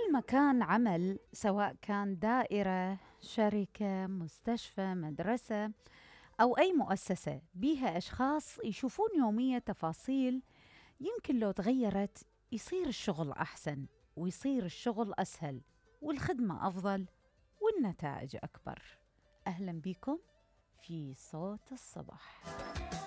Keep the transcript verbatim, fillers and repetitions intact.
كل مكان عمل، سواء كان دائرة، شركة، مستشفى، مدرسة أو أي مؤسسة بيها أشخاص يشوفون يومية تفاصيل يمكن لو تغيرت يصير الشغل أحسن، ويصير الشغل أسهل، والخدمة أفضل، والنتائج أكبر. أهلا بكم في صوت الصبح.